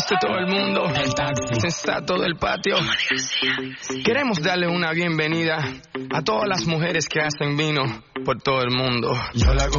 de todo el mundo, el taxi, sensato del patio. Queremos darle una bienvenida a todas las mujeres que hacen vino por todo el mundo. Yo la